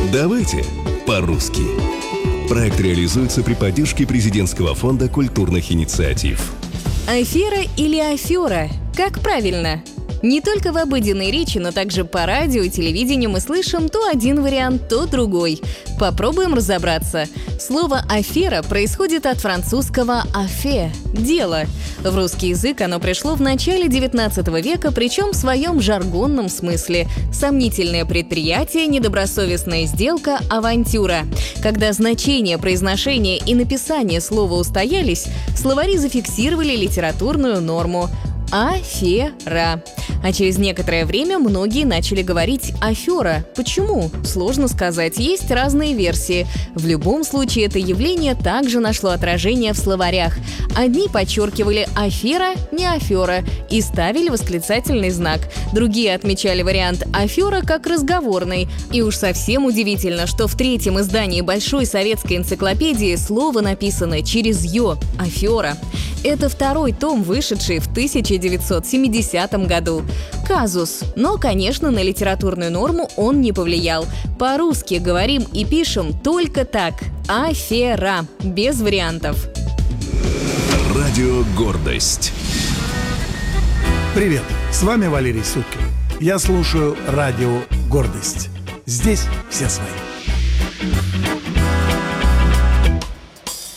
Давайте по-русски. Проект реализуется при поддержке Президентского фонда культурных инициатив. Афера или афера? Как правильно? Не только в обыденной речи, но также по радио и телевидению мы слышим то один вариант, то другой. Попробуем разобраться. Слово «афера» происходит от французского «affaire» – «дело». В русский язык оно пришло в начале 19 века, причем в своем жаргонном смысле. Сомнительное предприятие, недобросовестная сделка, авантюра. Когда значение, произношение и написание слова устоялись, словари зафиксировали литературную норму – афера. А через некоторое время многие начали говорить «афера». Почему? Сложно сказать, есть разные версии. В любом случае, это явление также нашло отражение в словарях. Одни подчеркивали «афера», не «афера» и ставили восклицательный знак. Другие отмечали вариант «афера» как разговорный. И уж совсем удивительно, что в третьем издании Большой советской энциклопедии слово написано через «ё» – «афера». Это второй том, вышедший в 1970 году. Казус. Но, конечно, на литературную норму он не повлиял. По-русски говорим и пишем только так. Афера. Без вариантов. Радио «Гордость». Привет, с вами Валерий Сюткин. Я слушаю радио «Гордость». Здесь все свои.